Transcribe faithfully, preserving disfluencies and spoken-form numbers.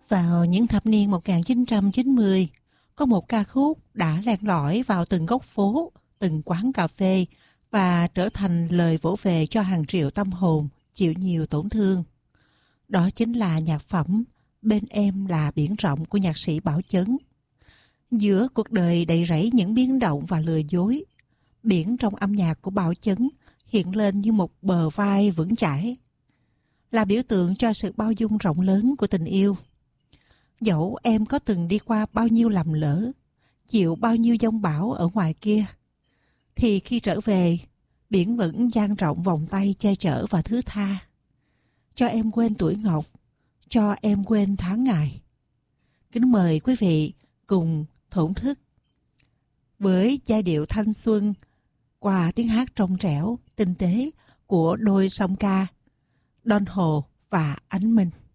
Vào những thập niên một nghìn chín trăm chín mươi, có một ca khúc đã len lỏi vào từng góc phố, từng quán cà phê và trở thành lời vỗ về cho hàng triệu tâm hồn chịu nhiều tổn thương. Đó chính là nhạc phẩm Bên Em Là Biển Rộng của nhạc sĩ Bảo Chấn. Giữa cuộc đời đầy rẫy những biến động và lừa dối, biển trong âm nhạc của Bảo Chấn hiện lên như một bờ vai vững chãi, là biểu tượng cho sự bao dung rộng lớn của tình yêu. Dẫu em có từng đi qua bao nhiêu lầm lỡ, chịu bao nhiêu giông bão ở ngoài kia, thì khi trở về, biển vẫn dang rộng vòng tay che chở và thứ tha. Cho em quên tuổi ngọc, cho em quên tháng ngày. Kính mời quý vị cùng thổn thức với giai điệu thanh xuân qua tiếng hát trong trẻo, tinh tế của đôi song ca Don Hồ và Ánh Minh.